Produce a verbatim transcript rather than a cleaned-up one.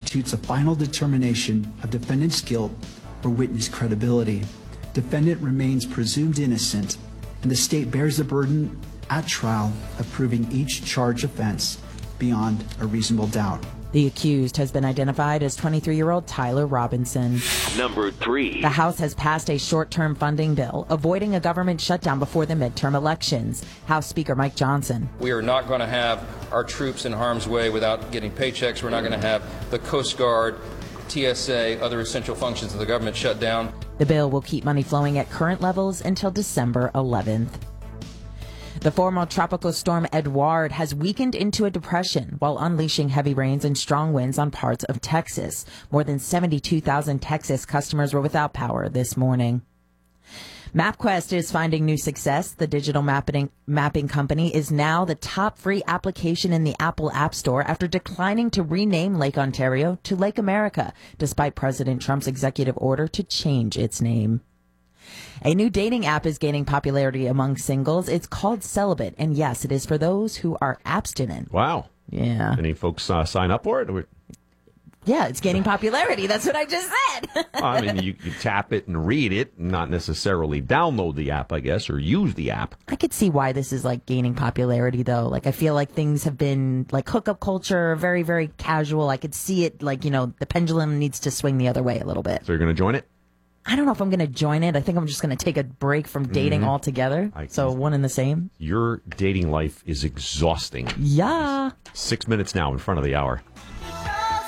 constitutes a final determination of defendant's guilt or witness credibility. Defendant remains presumed innocent, and the state bears the burden at trial of proving each charged offense beyond a reasonable doubt. The accused has been identified as twenty-three-year-old Tyler Robinson. Number three. The House has passed a short-term funding bill, avoiding a government shutdown before the midterm elections. House Speaker Mike Johnson. We are not going to have our troops in harm's way without getting paychecks. We're not going to have the Coast Guard, T S A, other essential functions of the government shut down. The bill will keep money flowing at current levels until December eleventh. The former tropical storm Edouard has weakened into a depression while unleashing heavy rains and strong winds on parts of Texas. More than seventy-two thousand Texas customers were without power this morning. MapQuest is finding new success. The digital mapping, mapping company is now the top free application in the Apple App Store after declining to rename Lake Ontario to Lake America, despite President Trump's executive order to change its name. A new dating app is gaining popularity among singles. It's called Celibate, and yes, it is for those who are abstinent. Wow. Yeah. Any folks uh, sign up for it? Or... Yeah, it's gaining popularity. That's what I just said. I mean, you, you tap it and read it, not necessarily download the app, I guess, or use the app. I could see why this is, like, gaining popularity, though. Like, I feel like things have been, like, hookup culture, very, very casual. I could see it, like, you know, the pendulum needs to swing the other way a little bit. So you're going to join it? I don't know if I'm going to join it. I think I'm just going to take a break from dating mm-hmm. altogether. I, so one and the same. Your dating life is exhausting. Yeah. Six minutes now in front of the hour.